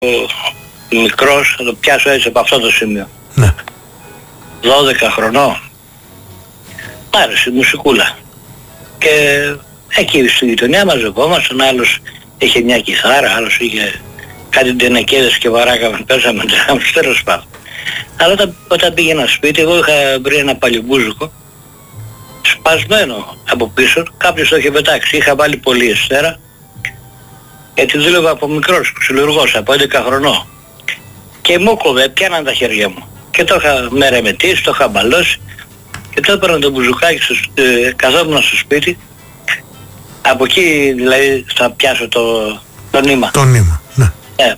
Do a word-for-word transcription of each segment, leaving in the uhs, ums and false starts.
μικρός, θα το πιάσω έτσι από αυτό το σημείο. Ναι. δώδεκα χρονών. Μ' άρεσε η μουσικούλα. Και εκεί στη γειτονιά μαζευόμασταν, άλλος είχε μια κιθάρα, άλλος είχε κάτι τενεκέδες και βαράκαμε, παίζαμε τράμους, τέλος πάντων. Αλλά όταν, όταν πήγαινα σπίτι, εγώ είχα βρει ένα παλιμπούζικο, σπασμένο από πίσω, κάποιος το είχε πετάξει, είχα βάλει πολυεστέρα, γιατί δούλευα από μικρός, ξυλουργός, από έντεκα χρονών. Και μου κόβε, πιάναν τα χέρια μου. Και το είχα μερεμετήσει, το είχα μπαλώσει, και το έπαιρνα το μπουζουκάκι, στο, ε, καθόμουν στο σπίτι, από εκεί δηλαδή θα πιάσω το, το νήμα. Το νήμα, ναι. Ε,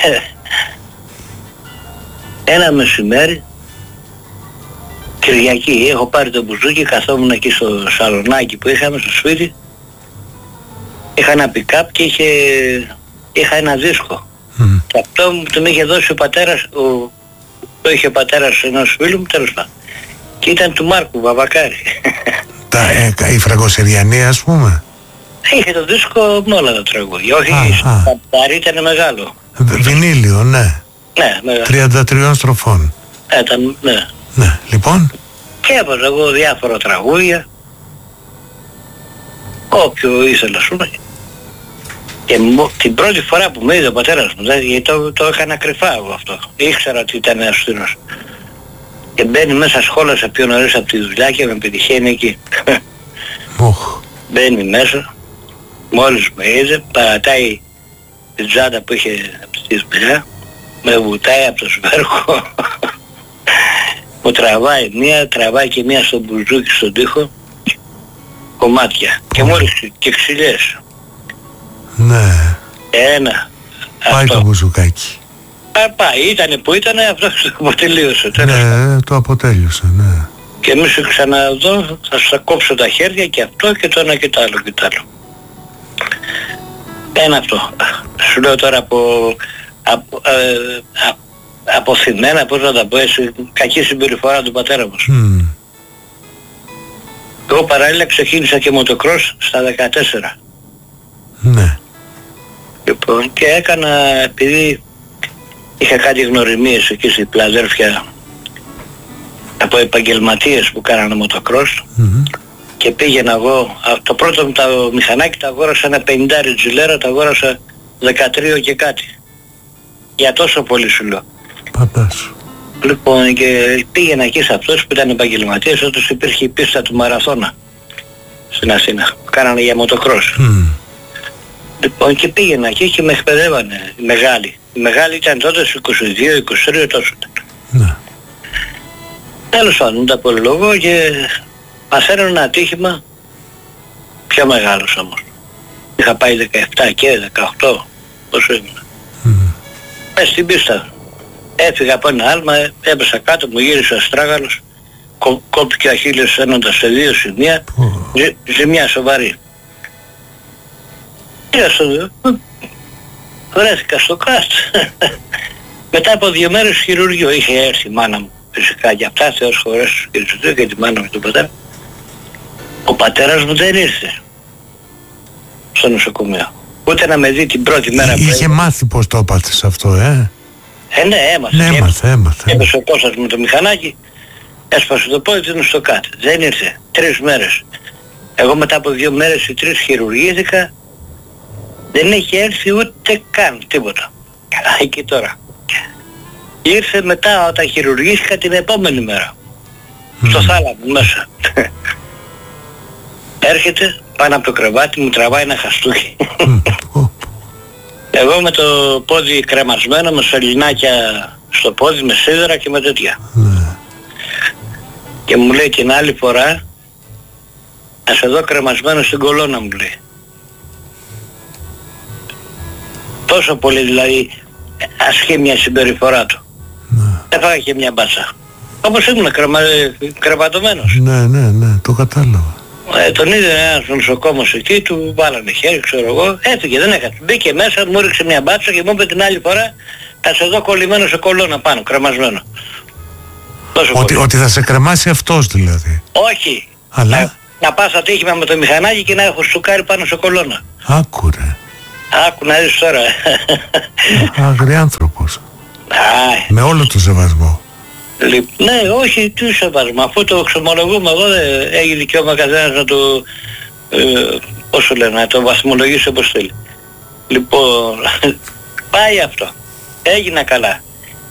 ένα μεσημέρι, Κυριακή, έχω πάρει το μπουζούκι, καθόμουν εκεί στο σαλονάκι που είχαμε στο σπίτι, είχα ένα pick-up και είχε, είχα ένα δίσκο. Mm. Και αυτό μου τον είχε δώσει ο πατέρας, ο, το είχε ο πατέρας ενός φίλου μου, τέλος πάντων. Και ήταν του Μάρκου Βαβακάρη. Τα, ε, η Φραγκοσυριανή, ας πούμε. Είχε το δίσκο με όλα τα τραγούδια, όχι τα ήταν μεγάλο. Βινίλιο, ναι. Ναι, μεγάλο. τριάντα τριών στροφών. Ήταν, ναι. Ναι, λοιπόν. Και έβαζα εγώ διάφορα τραγούδια, όποιο ήθελα, ας πούμε. Και την πρώτη φορά που με είδε ο πατέρας μου, γιατί το, το έκανα κρυφά εγώ αυτό, ήξερα ότι ήταν αυστηρός. Και μπαίνει μέσα, σχόλασα πιο νωρίς από τη δουλειά και με πετυχαίνει εκεί. Oh. Μπαίνει μέσα, μόλις με είδε, παρατάει την τσάντα που είχε από τη δουλειά, με βουτάει από το σβέρκο, μου τραβάει μία, τραβάει και μία στο μπουζούκι στον τοίχο, κομμάτια. Oh. Και μόλις και ξυλιές. Ναι. Ένα. Πάει αυτό. Το μπουζουκάκι. Α, πάει, ήτανε που ήτανε, αυτό το αποτελείωσε. Ναι, το αποτέλειωσε, ναι. Και εμείς σε ξαναδώ, θα σας κόψω τα χέρια και αυτό και το ένα και το άλλο και το άλλο. Ένα αυτό. Σου λέω τώρα από, από, ε, α, αποθυμένα, πώς να τα πω έτσι, κακή συμπεριφορά του πατέρα μας. Mm. Εγώ παράλληλα ξεκίνησα και μοτοκρός στα δεκατέσσερα. Ναι. Λοιπόν, και έκανα, επειδή είχα κάτι γνωριμίες εκεί στη Πλαδέρφια από επαγγελματίες που κάνανε μοτοκρός, mm-hmm. και πήγαινα εγώ, το πρώτο μου το μηχανάκι το αγόρασα ένα πενήντα τζιλέρα, το αγόρασα δεκατρία και κάτι. Για τόσο πολύ σου λέω. Πατάς. Λοιπόν, και πήγαινα εκεί σε αυτούς που ήταν επαγγελματίες, όταν υπήρχε η πίστα του Μαραθώνα στην Αθήνα, που κάνανε για μοτοκρός. Mm. Λοιπόν, και πήγαινα εκεί και με εκπαιδεύανε οι μεγάλοι. Οι μεγάλοι ήταν τότε στους είκοσι δύο είκοσι τρία τόσο. Ναι. Τέλος πάντων, τα πολυλογώ και παθαίνω ένα ατύχημα πιο μεγάλος όμως. Είχα πάει δεκαεπτά και δεκαοκτώ, πόσο ήμουν. Mm. Μες στην πίστα. Έφυγα από ένα άλμα, έπεσα κάτω, μου γύρισε ο αστράγαλος, κο, κόπηκε ο αχίλιος ένοντας σε δύο σημεία, oh. ζε, ζημιά σοβαρή. Πήγα στο βρέθηκα στο κάστ. Μετά από δύο μέρες χειρουργείο είχε έρθει η μάνα μου. Φυσικά και αυτά, Θεός χωρές και τους δύο και τη μάνα μου και τον πατέρα. Ο πατέρας μου δεν ήρθε στο νοσοκομείο. Ούτε να με δει την πρώτη μέρα που είχε μάθει πως το έπαθες αυτό, ε. Ε, ναι, έμαθε. Ναι, έμαθε, έμαθε. Έπεσε ο Κώστας με το μηχανάκι, έσπασε το πόδι του στο κάτω. Δεν ήρθε. Τρεις μέρες. Εγώ μετά από δύο μέρες ή τρεις χειρουργήθηκα. Δεν έχει έρθει ούτε καν τίποτα. Εκεί τώρα. Ήρθε μετά όταν χειρουργήθηκα την επόμενη μέρα. Mm. Στο θάλαμο μέσα. Έρχεται πάνω από το κρεβάτι, μου τραβάει ένα χαστούκι. Mm. Εγώ με το πόδι κρεμασμένο, με σωληνάκια στο πόδι, με σίδερα και με τέτοια. Mm. Και μου λέει την άλλη φορά, να σε δω κρεμασμένο στην κολόνα, μου λέει. Τόσο πολύ δηλαδή ασχήμια συμπεριφορά του. Ναι. Έφαγα και μια μπάτσα. Όπως ήμουν κρεμα... κρεβατωμένος. Ναι, ναι, ναι, το κατάλαβα. Ε, τον είδε ένας νοσοκόμος εκεί, του βάλανε χέρι, ξέρω εγώ, έφυγε, δεν έκανε. Μπήκε μέσα, μου ρίξε μια μπάτσα και μου είπε την άλλη φορά, θα σε δω κολλημένο σε κολόνα πάνω, κρεμασμένο. Ότι, ότι θα σε κρεμάσει αυτός δηλαδή. Όχι. Αλλά... Να, να πας ατύχημα με το μηχανάκι και να έχω στουκάρει πάνω σε κολόνα. Άκουρε. Άκου να δεις τώρα. Αγριάνθρωπος. Α, με όλο το σεβασμό. Λοιπόν, ναι, όχι, τι σεβασμό. Αφού το ξομολογούμε εγώ, δεν έχει δικαίωμα καθένας να το, ε, πόσο λένε, να το βαθμολογήσει όπως θέλει. Λοιπόν, πάει αυτό. Έγινα καλά.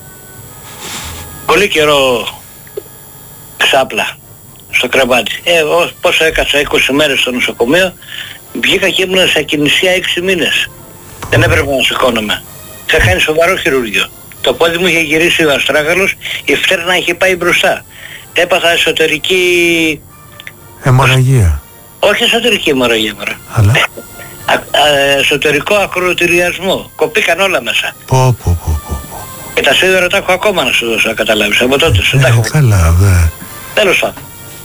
Πολύ καιρό ξάπλα στο κρεβάτι. Ε, ό, πόσο έκατσα είκοσι μέρες στο νοσοκομείο, βγήκα και ήμουν σε ακινησία έξι μήνες. Δεν έπρεπε να σηκώνομαι. Είχα κάνει σοβαρό χειρουργείο. Το πόδι μου είχε γυρίσει ο αστράγαλος, η φτέρνα είχε πάει μπροστά. Έπαθα εσωτερική... Αιμορραγία. Όχι εσωτερική αιμορραγία, μωρέ. Αλλά... Α, α, εσωτερικό ακροτηριασμό. Κοπήκαν όλα μέσα. Πω, πω, πω, πω. Και τα σίδερα τα έχω ακόμα να σου δώσω, να καταλάβεις. Από τότε σου τα έχω. Ε, καλά, δε. Τέλος πάντων.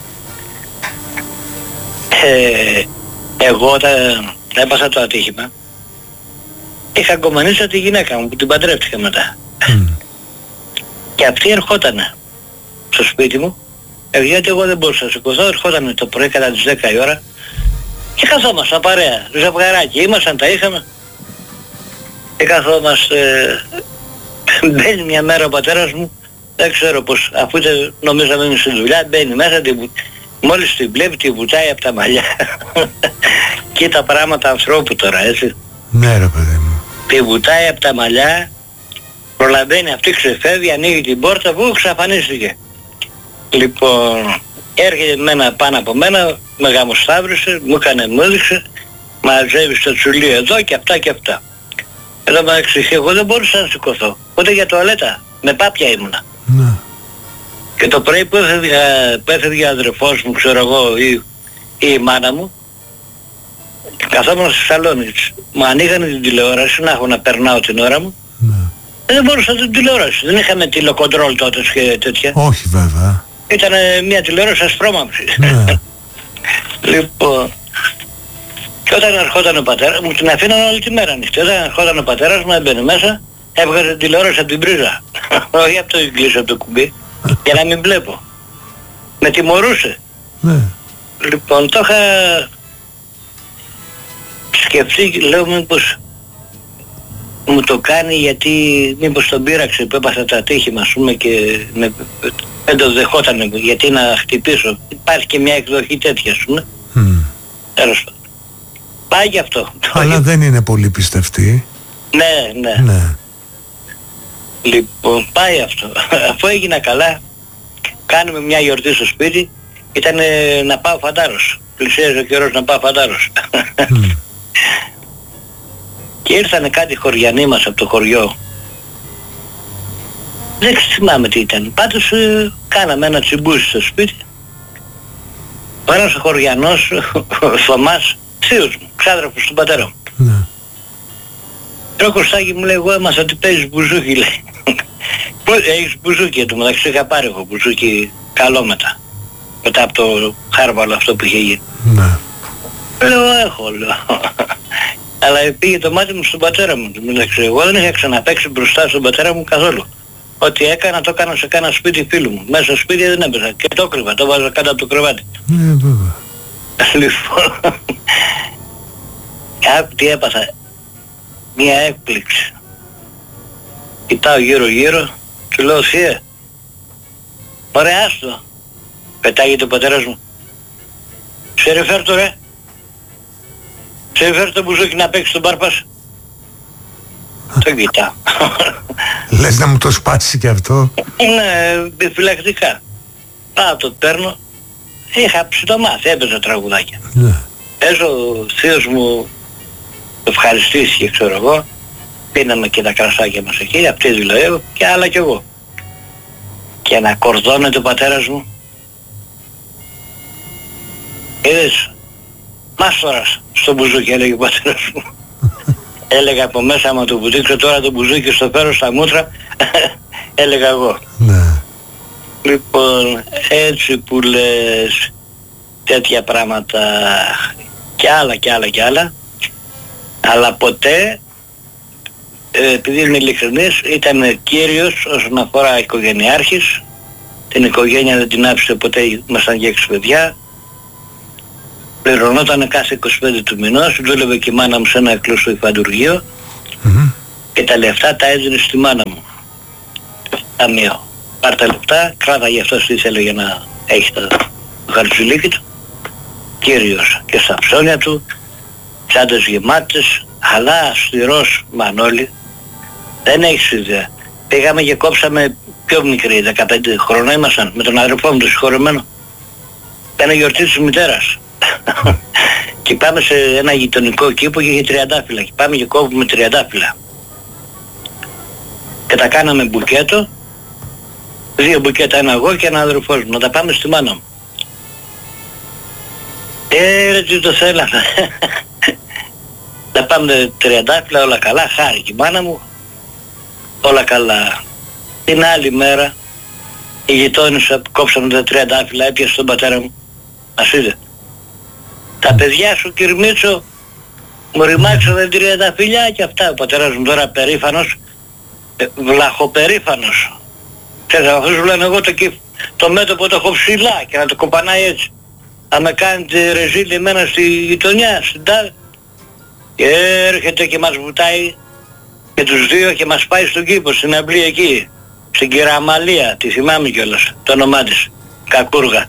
Ε, εγώ όταν έπαθα το ατύχημα, είχα αγκομανίσει τη γυναίκα μου που την παντρεύτηκα μετά. Mm. Και αυτή ερχότανε στο σπίτι μου, ε, γιατί εγώ δεν μπορούσα να σηκωθώ, ερχότανε το πρωί κατά τις δέκα η ώρα και καθόμασταν παρέα, ζευγαράκι, ήμασταν, τα είχαμε και καθόμαστε. Μπαίνει μια μέρα ο πατέρας μου, δεν ξέρω πως, αφού είτε νομίζαμε εμείς στη δουλειά, μπαίνει μέσα, την, μόλις την βλέπει, τη βουτάει από τα μαλλιά. Κοίτα πράγματα ανθρώπου τώρα, έτσι. Ναι ρε παιδί μου. Τη βουτάει από τα μαλλιά, προλαβαίνει αυτή, ξεφεύγει, ανοίγει την πόρτα, που ξαφανίστηκε. Λοιπόν, έρχεται μένα πάνω από μένα, με γαμοσταύρωσε, μου έκανε, μου έδειξε, μαζεύει στο τσουλί εδώ και αυτά και αυτά. Εδώ με εξηγεί, εγώ δεν μπορούσα να σηκωθώ, ούτε για τουαλέτα, με πάπια ήμουνα. Ναι. Και το πρωί που έφευγε, που έφευγε ο αδερφός μου, ξέρω εγώ, ή, ή η μάνα μου, καθόμουν στη σαλόνι, μου ανοίγανε την τηλεόραση, να έχω να περνάω την ώρα μου. Ναι. Δεν μπορούσα την τηλεόραση, δεν είχαμε τηλεκοντρόλ τότε και τέτοια. Όχι βέβαια. Ήταν μια τηλεόραση ασπρόμαυρη. Ναι. Λοιπόν, και όταν ερχόταν ο πατέρας μου, την αφήναν όλη τη μέρα ανοιχτή. Όταν ερχόταν ο πατέρας μου, έμπαινε μέσα, έβγαζε την τηλεόραση από την πρίζα. Όχι από το εγκλήσω από το κουμπί, για να μην βλέπω. Με τιμωρούσε. Ναι. Λοιπόν, το είχα σκεφτεί και λέω μήπως μου το κάνει γιατί μήπως τον πείραξε που έπαθα το ατύχημα, ας πούμε, και με, δεν το δεχότανε γιατί να χτυπήσω. Υπάρχει και μια εκδοχή τέτοια, ας πούμε. Mm. Τέλος πάντων. Πάει γι' αυτό. Αλλά δεν είναι πολύ πιστευτή. Ναι, ναι. Ναι. Λοιπόν, πάει αυτό. Αφού έγινα καλά, κάνουμε μια γιορτή στο σπίτι, ήταν να πάω φαντάρος. Πλησίαζε ο καιρός να πάω φαντάρος. Mm. Και ήρθανε κάτι χωριανοί μας από το χωριό. Δεν θυμάμαι τι ήταν. Πάντως ε, κάναμε ένα τσιμπούσι στο σπίτι. Ο ένας ο χωριανός, ο Θωμάς, θείος μου, ξάδερφος του πατέρα μου. Ναι. Και ο Κωστάκη μου λέει, εγώ έμαθα ότι παίζεις μπουζούκι, λέει. Έχεις μπουζούκι, εν τω μεταξύ είχα πάρει εγώ μπουζούκι καλό μετά. Μετά από το χάρβαλο αυτό που είχε γίνει. Ναι. Λέω, έχω, λέω. Αλλά πήγε το μάτι μου στον πατέρα μου. Μεταξύ, εγώ δεν είχα ξαναπαίξει μπροστά στον πατέρα μου καθόλου. Ό,τι έκανα το έκανα σε κάνα σπίτι φίλου μου. Μέσα στο σπίτι δεν έπαιζα. Και το κρύβα, το βάζα κάτω από το κρεβάτι. Ναι βέβαια. Λοιπόν, άκου τι έπαθα. Μια έκπληξη. Κοιτάω γύρω γύρω και λέω, θεία, ωραία άστο. Πετάγεται ο πατέρας μου. Σε ρε φέρ το ρε. Σε φέρ το μπουζούκι να παίξει τον μπάρπας. Το κοιτάω. Λες να μου το σπάσει και αυτό. Ναι, επιφυλακτικά. Πάω το παίρνω. Είχα ψητομάθει, έπαιζα τραγουδάκια. Ναι. Παίζω, ο θείος μου ευχαριστήθηκε, ξέρω εγώ. Πίναμε και τα κρασάκια μας εκεί, αυτή δουλεύω και άλλα κι εγώ. Και να κορδώνεται ο πατέρας μου. Είδες, μάστορας στο μπουζούκι, έλεγε ο πατέρας μου. Έλεγα από μέσα, άμα το βουτήξω τώρα το μπουζούκι στο φέρω στα μούτρα, έλεγα εγώ. Ναι. Λοιπόν, έτσι που λες, τέτοια πράγματα και άλλα και άλλα και άλλα, αλλά ποτέ, ε, επειδή είμαι ειλικρινής, ήταν κύριος όσον αφορά οικογενειάρχης. Την οικογένεια δεν την άφησε ποτέ, ήμασταν και έξι παιδιά. πληρωνόταν κάθε είκοσι πέντε του μηνός, δούλευε και η μάνα μου σε ένα εκλούσιο υφαντουργείο Mm-hmm. και τα λεφτά τα έδινε στη μάνα μου. Ταμείο. Πάρ' τα λεφτά, κράτα γι' αυτό τι ήθελε για να έχει το χαρτζηλίκι του. Κύριος και στα ψώνια του, τσάντες γεμάτες, αλλά αυστηρός Μανώλη. Δεν έχεις ιδέα. Πήγαμε και κόψαμε πιο μικρή, δεκαπέντε χρονών ήμασταν, με τον αδερφό μου το συγχωρεμένο. Ήταν γιορτή της μητέρας. Και πάμε σε ένα γειτονικό κήπο και είχε τριαντάφυλλα. Και πάμε και κόβουμε τριαντάφυλλα. Και τα κάναμε μπουκέτο. Δύο μπουκέτα, ένα εγώ και ένα αδερφός μου. Να τα πάμε στη μάνα μου. Ε, ρε τι το θέλαμε. Να πάμε τριαντάφυλλα, όλα καλά. Χάρηκε η μάνα μου. Όλα καλά. Την άλλη μέρα η γειτόνισσα που κόψαμε τα τριαντάφυλλα έπιασε τον πατέρα μου. Μας είδε. Τα παιδιά σου Κυρμίτσο μου ρημάξανε τριαντάφυλλα και αυτά. Ο πατέρας μου τώρα περήφανος, ε, βλαχοπερήφανος. Ξέρετε, αυτούς που λένε εγώ το, το μέτωπο το έχω ψηλά και να το κοπανάει έτσι. Θα με κάνετε ρεζίλ εμένα στη γειτονιά, στην τάδε. Και έρχεται και μας βουτάει και τους δύο και μας πάει στον κήπο, στην αυλή εκεί. Στην Κυραμαλία, τη θυμάμαι κιόλας, το όνομά της. Κακούργα.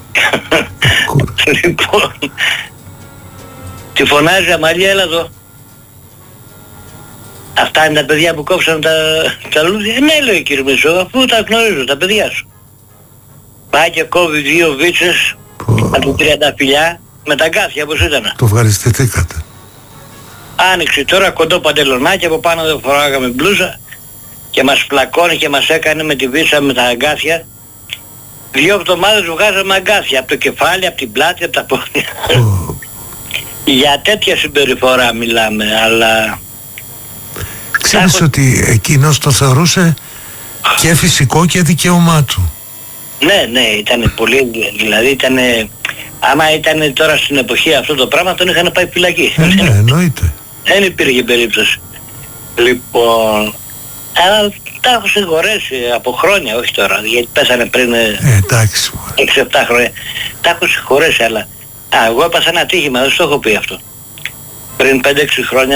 Λοιπόν, τη φωνάζει Αμαλία, έλα εδώ. Αυτά είναι τα παιδιά που κόψαν τα, τα λούδια. Ναι, λέει κύριε Μισό, αφού τα γνωρίζω, τα παιδιά σου. Πάει και κόβει δύο βίτσες από τριαντάφυλλα με τα γκάθια όπως ήταν. Το ευχαριστηθήκατε. Άνοιξε τώρα κοντό παντελονάκι, από πάνω δεν φοράγαμε μπλούζα και μας πλακώνει και μας έκανε με τη βίτσα με τα αγκάθια. Δύο εβδομάδες βγάζαμε αγκάθια από το κεφάλι, από την πλάτη, από τα πόδια. Oh. Για τέτοια συμπεριφορά μιλάμε, αλλά... Ξέρεις έχω... ότι εκείνος το θεωρούσε και φυσικό και δικαίωμά του. Ναι, ναι, ήταν πολύ, δηλαδή ήταν... Άμα ήταν τώρα στην εποχή αυτό το πράγμα, τον είχαν πάει φυλακή. Ε, ναι, εννοείται. Δεν υπήρχε περίπτωση. Λοιπόν... Αλλά τα έχω συγχωρέσει από χρόνια, όχι τώρα, γιατί πέσανε πριν ε, εντάξει, έξι επτά χρόνια. Τα έχω συγχωρέσει, αλλά... Α, εγώ έπαθα ένα ατύχημα, δεν σου το έχω πει αυτό. Πριν πέντε έξι χρόνια,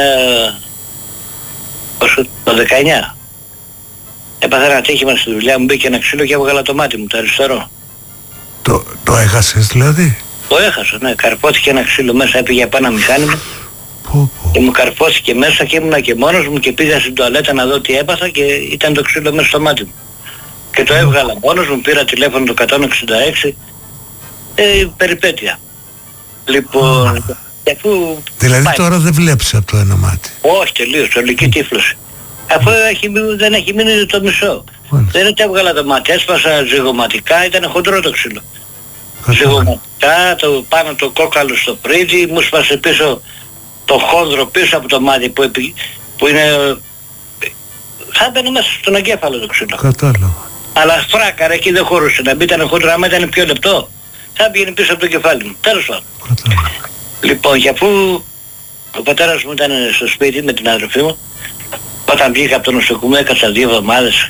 όσο το δεκαεννιά. Έπαθα ένα ατύχημα στη δουλειά μου, μπήκε ένα ξύλο και έβγαλα το μάτι μου, το αριστερό. Το, το έχασες δηλαδή? Το έχασα, ναι. Καρπόθηκε ένα ξύλο μέσα, έπηγε από ένα μηχάνημα. Πω, πω. Και μου καρπόθηκε μέσα και ήμουνα και μόνος μου και πήγα στην τουαλέτα να δω τι έπαθα και ήταν το ξύλο μέσα στο μάτι μου. Και το έβγαλα μόνος μου, πήρα τηλέφωνο το εκατόν εξήντα έξι, ε, περιπέτεια. Λοιπόν, oh. αφού... Δηλαδή πάει. Τώρα δεν βλέπεις από το ένα μάτι? Όχι, τελείως, ολική τύφλωση. Αφού έχει, δεν έχει μείνει το μισό. Oh. Δεν είναι ότι έβγαλα το μάτι, έσπασα ζυγωματικά, ήταν χοντρό το ξύλο. Ζυγωματικά, το πάνω το κόκαλο στο πρίδι, μου σπάσε πίσω το χόνδρο πίσω από το μάτι που, επί, που είναι... Θα μπαίνει μέσα στον εγκέφαλο το ξύλο. Κατάλαβα. Αλλά φράκαρα εκεί δεν χωρούσε να μπει, ήταν χοντρό, άμα ήταν πιο λεπτό θα πήγαινε πίσω από το κεφάλι μου. Τέλος πάντων. Κατάλαβα. Λοιπόν, και αφού ο πατέρας μου ήταν στο σπίτι με την αδερφή μου, όταν βγήκα από το νοσοκομείο έκατσα δύο εβδομάδες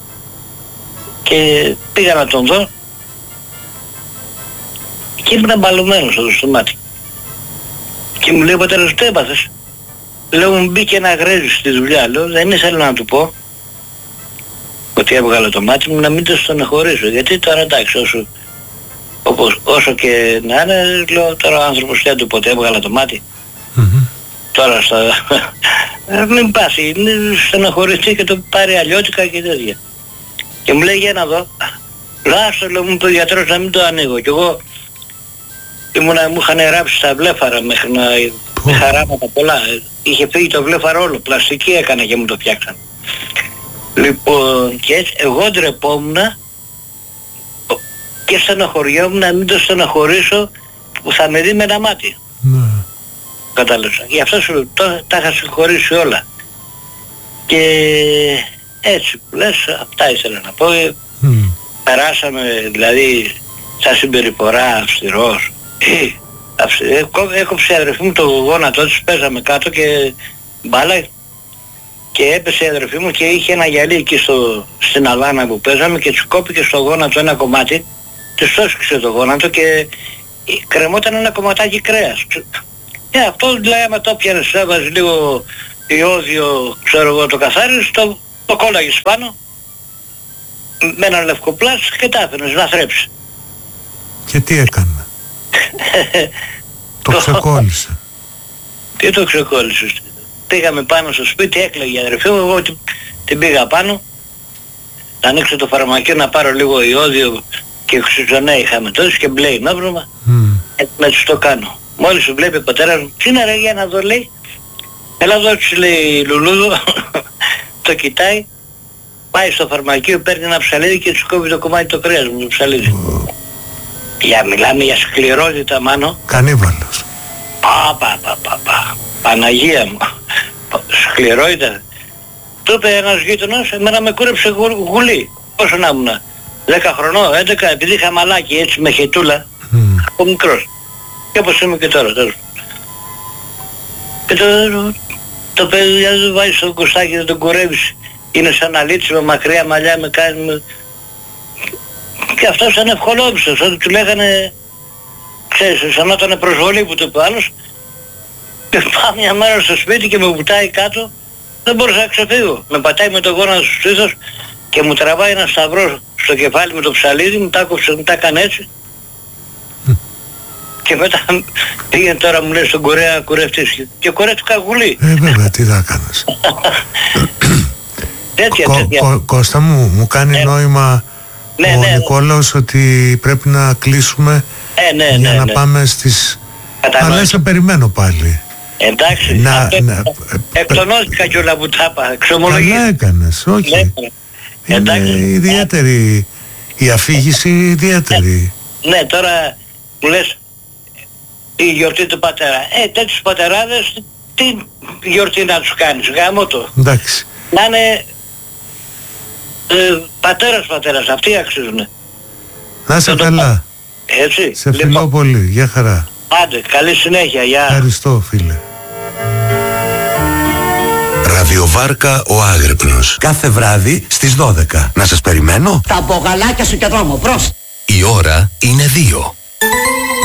και πήγα να τον δω και ήμουν μπαλωμένος στο στομάτι. Και μου λέει ο πατέρας, τι έπαθες? Λέω, μου μπήκε ένα γρέζι στη δουλειά. Λέω, δεν ήθελα να του πω ότι έβγαλα το μάτι μου, να μην το στεναχωρήσω. Γιατί τώρα εντάξει, όσο, όπως, όσο και να είναι, λέω, τώρα ο άνθρωπος δεν του ποτέ έβγαλα το μάτι. Mm-hmm. Τώρα στα... μην πάσει, μην στεναχωρηθεί και το πάρει αλλιώτικα και τέτοια. Και μου λέει, για να δω. Λάστο, λέω, μου είπε ο γιατρός να μην το ανοίγω. Και εγώ ήμουνα, μου είχαν ράψει τα βλέφαρα μέχρι να... με χαράματα πολλά. Είχε φύγει το βλέφαρο όλο, πλαστική έκανε και μου το φτιάξαν. Λοιπόν, και έτσι εγώ ντρεπόμουν και στεναχωριόμουν να μην το στεναχωρήσω που θα με δει με ένα μάτι. Ναι. Κατάλαβα. Γι' αυτό σου το, τα είχα συγχωρήσει όλα. Και έτσι που λες, αυτά ήθελα να πω. Mm. Περάσαμε δηλαδή σαν συμπεριφορά αυστηρός. Έκοψε η αδερφή μου το γόνατό της, παίζαμε κάτω και μπάλα και έπεσε η αδερφή μου και είχε ένα γυαλί εκεί στο, στην αλάνα που παίζαμε και της κόπηκε στο γόνατο ένα κομμάτι, της τόσκησε το γόνατο και κρεμόταν ένα κομματάκι κρέας. Ε, αυτό δηλαδή άμα το πιάνες, έβαζες λίγο ιόδιο, ξέρω εγώ, το καθάρισες, το, το κόλλαγες πάνω με ένα λευκό πλάστικ και τα άφηνες να θρέψει. Και τι έκανε? Το ξεκόλλησε. Τι το ξεκόλλησε? Πήγαμε πάνω στο σπίτι, έκλαιγε η αδερφή μου, εγώ την, την πήγα πάνω να ανοίξω το φαρμακείο να πάρω λίγο ιόδιο και οξυζονέ είχαμε τόσο και μπλε ναύρωμα. Mm. Ε, με τους το κάνω. Μόλις σου βλέπει ο πατέρας μου, τι είναι ρε, για να δω, λέει. Έλα εδώ, της λέει λουλούδο. Το κοιτάει, πάει στο φαρμακείο, παίρνει ένα ψαλίδι και του κόβει το κομμάτι το κρέας μου, το ψαλίδι. Oh. Για μιλάμε για σκληρότητα, Μάνο. Κανίβαλος. Πα, πα, πα, πα, πα. Παναγία μου. Σκληρότητα. Του είπε ένας γείτονας, εμένα με κούρεψε γου, γουλή. Πόσο να ήμουνα? δέκα χρονών, έντεκα, επειδή είχα μαλάκι έτσι με χετούλα. Mm. Από μικρός. Και όπως είμαι και τώρα, τώρα. Και το, το παιδί δεν βάζει στο κουστάκι, δεν τον κουρεύεις. Είναι σαν αλήτσι με μακριά μαλλιά, με κάνει... Με... Και αυτός ήταν ευκολόπιστος, ότι του λέγανε, ξέρεις, σαν να ήταν προσβολή που του είπε άλλος. Και πάω μια μέρα στο σπίτι και με βουτάει κάτω, δεν μπορούσα να ξεφύγω. Με πατάει με το γόνατο στο στήθος και μου τραβάει ένα σταυρό στο κεφάλι με το ψαλίδι, μου τα κόψε, μου τα έκανε έτσι. Mm. Και μετά πήγαινε τώρα μου λέει στον Κορέα κουρευτής και κουρεύτηκα γουλή. Ε βέβαια, τι θα κάνεις. τέτοια, Κο, τέτοια. Κο, Κώστα μου, μου κάνει ε, νόημα ναι, ο ναι, Νικόλαος ναι. ότι πρέπει να κλείσουμε ε, ναι, για ναι, να ναι. πάμε στις... Αλλά σε περιμένω πάλι. Εντάξει, να, αυτό, να, εκτονώθηκα κι όλα που τα είπα, εξομολογείς. Καλά έκανες, όχι. Ναι, είναι εντάξει. Ιδιαίτερη, η αφήγηση ιδιαίτερη. Ναι, ναι, τώρα μου λες η γιορτή του πατέρα. Ε, τέτοιους πατεράδες, τι γιορτή να τους κάνεις, γάμο το. Εντάξει. Να είναι ε, πατέρας πατέρας, αυτοί αξίζουνε. Να είσαι καλά. Έτσι. Σε φιλώ λοιπόν πολύ, γεια χαρά. Άντε, καλή συνέχεια, γεια. Ευχαριστώ φίλε. Ραδιοβάρκα ο Άγρυπνος. Κάθε βράδυ στις δώδεκα. Να σας περιμένω. Τα μπογαλάκια σου και δρόμο, μπρος. Η ώρα είναι δύο.